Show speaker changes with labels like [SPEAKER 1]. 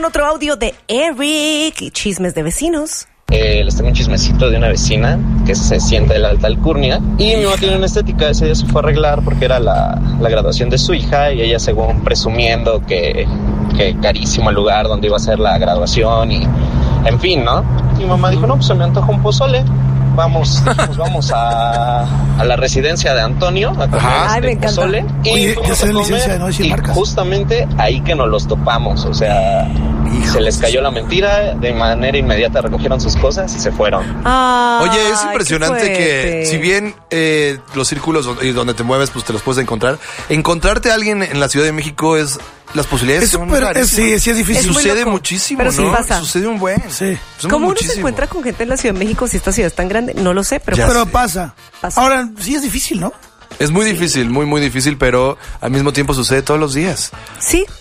[SPEAKER 1] con otro audio de Eric y chismes de vecinos.
[SPEAKER 2] Les tengo un chismecito de una vecina que se siente de la alta alcurnia y mi mamá tiene una estética. Ese día se fue a arreglar porque era la graduación de su hija y ella según presumiendo que carísimo el lugar donde iba a ser la graduación y en fin, ¿no? Mi mamá dijo, no, pues se me antoja un pozole. Vamos a la residencia de Antonio a comer pozole.
[SPEAKER 3] Y ya se licencia de no decir marcas.
[SPEAKER 2] Justamente ahí que nos los topamos, o sea, se les cayó la mentira, de manera inmediata recogieron sus cosas y se fueron.
[SPEAKER 4] Oye, es impresionante que si bien los círculos donde te mueves pues te los puedes encontrar, encontrarte a alguien en la Ciudad de México es... Las posibilidades son
[SPEAKER 3] sí, es difícil.
[SPEAKER 4] Sucede muchísimo,
[SPEAKER 1] pero
[SPEAKER 4] ¿no?
[SPEAKER 1] Sí pasa.
[SPEAKER 4] Sucede un buen.
[SPEAKER 3] Sí.
[SPEAKER 1] ¿Cómo uno se encuentra con gente en la Ciudad de México si esta ciudad es tan grande? No lo sé, pero
[SPEAKER 3] pasa. Ahora, sí es difícil, ¿no?
[SPEAKER 4] Es muy difícil, muy, muy difícil, pero al mismo tiempo sucede todos los días.
[SPEAKER 1] Sí,